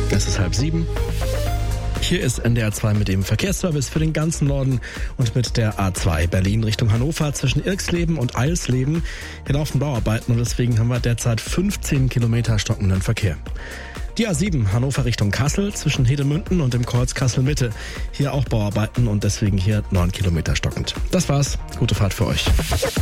Es ist 6:30. Hier ist NDR 2 mit dem Verkehrsservice für den ganzen Norden und mit der A2 Berlin Richtung Hannover zwischen Irxleben und Eilsleben. Hier laufen Bauarbeiten und deswegen haben wir derzeit 15 Kilometer stockenden Verkehr. Die A7 Hannover Richtung Kassel zwischen Hedemünden und dem Kreuz Kassel-Mitte. Hier auch Bauarbeiten und deswegen hier 9 Kilometer stockend. Das war's. Gute Fahrt für euch.